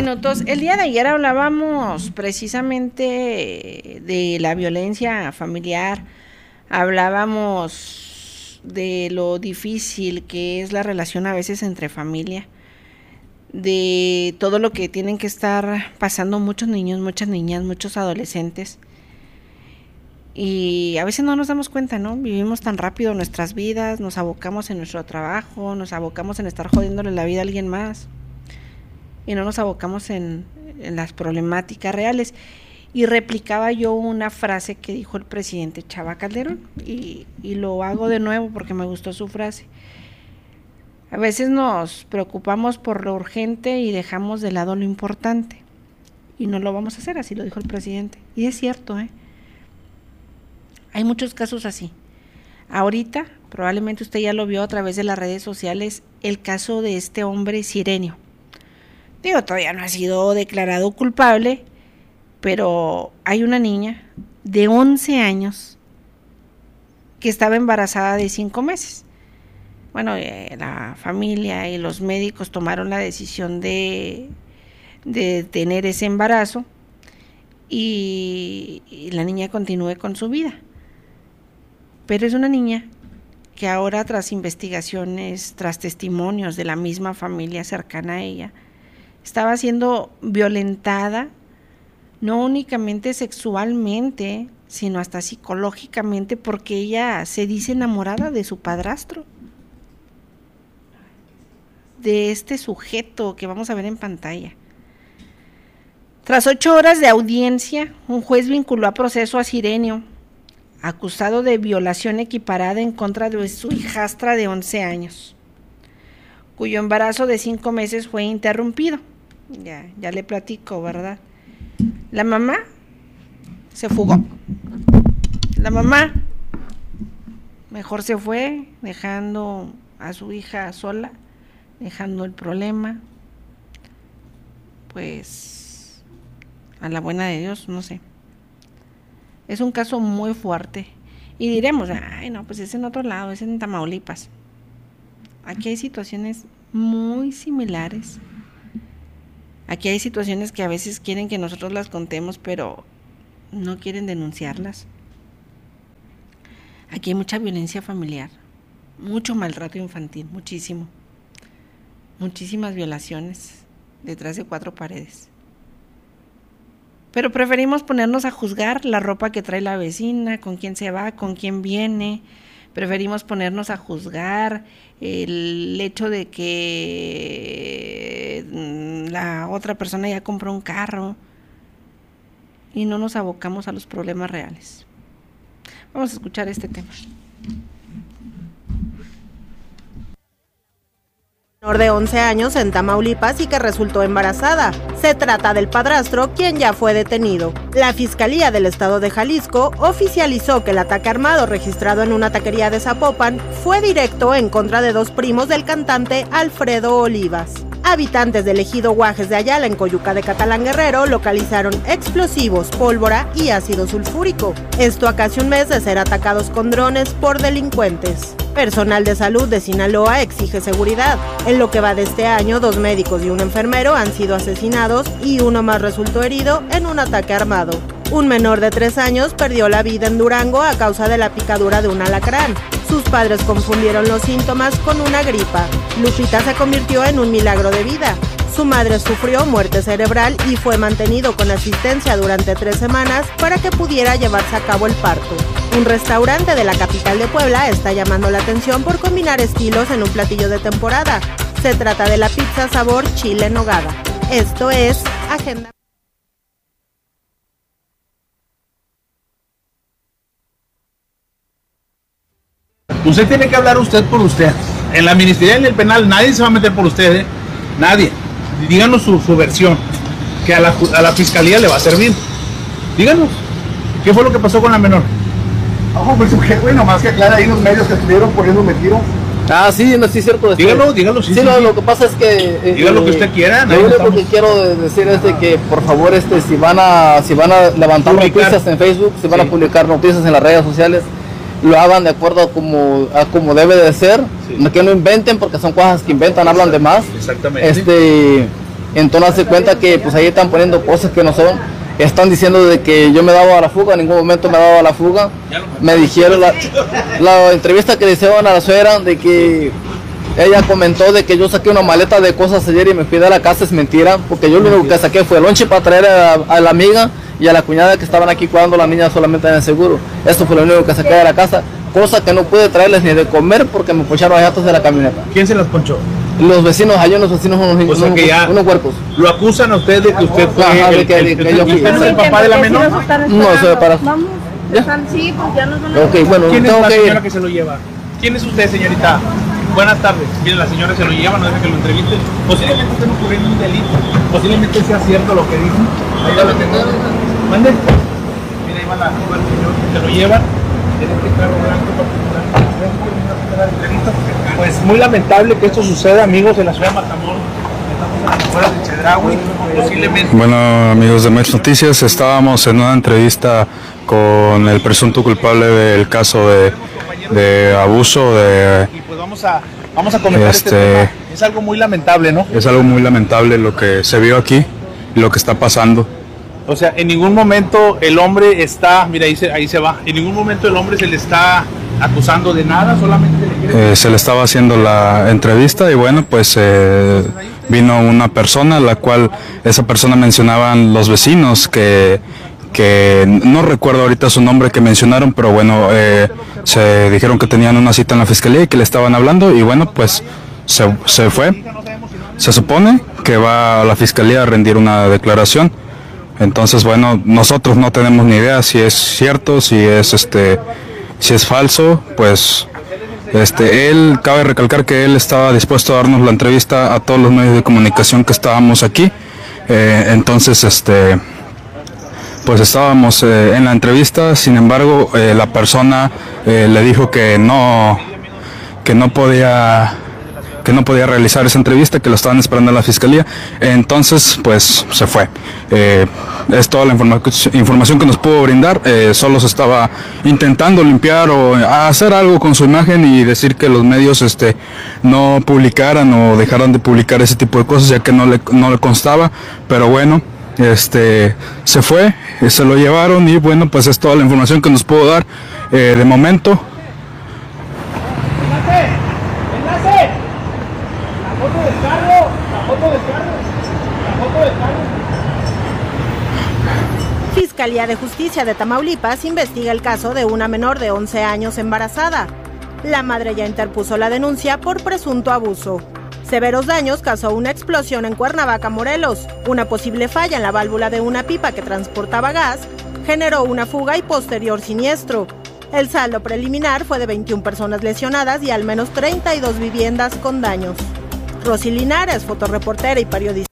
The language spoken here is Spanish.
minutos. El día de ayer hablábamos precisamente de la violencia familiar, hablábamos de lo difícil que es la relación a veces entre familia, de todo lo que tienen que estar pasando muchos niños, muchas niñas, muchos adolescentes. Y a veces no nos damos cuenta, ¿no? Vivimos tan rápido nuestras vidas, nos abocamos en nuestro trabajo, nos abocamos en estar jodiéndole la vida a alguien más y no nos abocamos en las problemáticas reales. Y replicaba yo una frase que dijo el presidente Chava Calderón y lo hago de nuevo porque me gustó su frase. A veces nos preocupamos por lo urgente y dejamos de lado lo importante y no lo vamos a hacer, así lo dijo el presidente. Y es cierto, hay muchos casos así. Ahorita, probablemente usted ya lo vio a través de las redes sociales, el caso de este hombre sirenio. Digo, todavía no ha sido declarado culpable, pero hay una niña de 11 años que estaba embarazada de 5 meses. Bueno, la familia y los médicos tomaron la decisión de tener ese embarazo y la niña continúe con su vida. Pero es una niña que ahora, tras investigaciones, tras testimonios de la misma familia cercana a ella, estaba siendo violentada, no únicamente sexualmente, sino hasta psicológicamente, porque ella se dice enamorada de su padrastro, de este sujeto que vamos a ver en pantalla. Tras 8 horas de audiencia, un juez vinculó a proceso a Sirenio, acusado de violación equiparada en contra de su hijastra de 11 años, cuyo embarazo de 5 meses fue interrumpido. Ya le platico, ¿verdad? La mamá se fugó. La mamá mejor se fue, dejando a su hija sola, dejando el problema, pues, a la buena de Dios, no sé. Es un caso muy fuerte. Y diremos, ay no, pues es en otro lado, es en Tamaulipas. Aquí hay situaciones muy similares. Aquí hay situaciones que a veces quieren que nosotros las contemos, pero no quieren denunciarlas. Aquí hay mucha violencia familiar, mucho maltrato infantil, muchísimo. Muchísimas violaciones detrás de 4 paredes. Pero preferimos ponernos a juzgar la ropa que trae la vecina, con quién se va, con quién viene. Preferimos ponernos a juzgar el hecho de que la otra persona ya compró un carro y no nos abocamos a los problemas reales. Vamos a escuchar este tema. Menor de 11 años en Tamaulipas y que resultó embarazada. Se trata del padrastro, quien ya fue detenido. La Fiscalía del Estado de Jalisco oficializó que el ataque armado registrado en una taquería de Zapopan fue directo en contra de 2 primos del cantante Alfredo Olivas. Habitantes del ejido Guajes de Ayala, en Coyuca de Catalán, Guerrero, localizaron explosivos, pólvora y ácido sulfúrico. Esto a casi un mes de ser atacados con drones por delincuentes. Personal de salud de Sinaloa exige seguridad. En lo que va de este año, 2 médicos y un enfermero han sido asesinados y uno más resultó herido en un ataque armado. Un menor de 3 años perdió la vida en Durango a causa de la picadura de un alacrán. Sus padres confundieron los síntomas con una gripa. Lupita se convirtió en un milagro de vida. Su madre sufrió muerte cerebral y fue mantenido con asistencia durante 3 semanas para que pudiera llevarse a cabo el parto. Un restaurante de la capital de Puebla está llamando la atención por combinar estilos en un platillo de temporada. Se trata de la pizza sabor chile en nogada. Esto es Agenda. Usted tiene que hablar usted por usted. En la ministerial y el penal nadie se va a meter por usted, nadie. Díganos su versión, que a la fiscalía le va a servir. Díganos, ¿qué fue lo que pasó con la menor? Ojo, pues güey, nomás que aclara ahí los medios que estuvieron poniendo tiro. Ah, sí, no, sí, es cierto. Dígalo, sí. Lo que pasa es que... diga lo que usted quiera. Lo único que quiero decir es de que, por favor, si van a levantar noticias en Facebook, si van a publicar noticias en las redes sociales, lo hagan de acuerdo a como debe de ser, que no inventen, porque son cosas que inventan, hablan de más. Exactamente. Entonces se cuenta que pues ahí están poniendo cosas que no son. Están diciendo de que yo me daba a la fuga, en ningún momento me daba a la fuga. Me dijeron la entrevista que le hicieron a la suegra de que ella comentó de que yo saqué una maleta de cosas ayer y me fui de la casa, es mentira, porque yo lo único que saqué fue el lonche para traer a la amiga y a la cuñada que estaban aquí cuidando a la niña solamente en el seguro. Eso fue lo único que saqué de la casa, cosa que no pude traerles ni de comer porque me poncharon los llantos de la camioneta. ¿Quién se las ponchó? Los vecinos, hay unos vecinos, unos huercos. ¿Lo acusan a usted de que usted fue ¿Usted no es el papá de la menor? No, eso es para... Sí, pues ya nos van a... Ok, bueno, ¿quién es la señora que se lo lleva? ¿Quién es usted, señorita? Buenas tardes. Mire, la señora se lo lleva, no deja que lo entreviste. Posiblemente estén ocurriendo un delito. Posiblemente sea cierto lo que dicen. Ahí va la señora. ¿Mande? Mira, ahí va el señor que se lo lleva. Tiene que estar blanco para entrevistas. Pues muy lamentable que esto suceda, amigos, en la ciudad de Matamoros. Estamos a las afueras de Chedraui. Posiblemente. Bueno, amigos de Mex Noticias, estábamos en una entrevista con el presunto culpable del caso de abuso y pues vamos a comentar este tema. Es algo muy lamentable, ¿no? Es algo muy lamentable lo que se vio aquí y lo que está pasando. O sea, en ningún momento el hombre está, mira, ahí se va, en ningún momento el hombre se le está acusando de nada, solamente le quiere... Se le estaba haciendo la entrevista y bueno, pues vino una persona, la cual esa persona mencionaban los vecinos que no recuerdo ahorita su nombre que mencionaron, pero bueno, se dijeron que tenían una cita en la fiscalía y que le estaban hablando y bueno, pues se fue. Se supone que va a la fiscalía a rendir una declaración. Entonces, bueno, nosotros no tenemos ni idea si es cierto, si es falso, pues él, cabe recalcar que él estaba dispuesto a darnos la entrevista a todos los medios de comunicación que estábamos aquí. Entonces, pues estábamos en la entrevista, sin embargo, la persona le dijo que no podía realizar esa entrevista, que lo estaban esperando en la fiscalía. Entonces, pues se fue. Es toda la información que nos pudo brindar. Solo se estaba intentando limpiar o hacer algo con su imagen y decir que los medios no publicaran o dejaran de publicar ese tipo de cosas, ya que no le constaba. Pero bueno, se fue, se lo llevaron y bueno, pues es toda la información que nos pudo dar de momento. Fiscalía de Justicia de Tamaulipas investiga el caso de una menor de 11 años embarazada. La madre ya interpuso la denuncia por presunto abuso. Severos daños causó una explosión en Cuernavaca, Morelos. Una posible falla en la válvula de una pipa que transportaba gas generó una fuga y posterior siniestro. El saldo preliminar fue de 21 personas lesionadas y al menos 32 viviendas con daños. Rosy Linares, fotoreportera y periodista.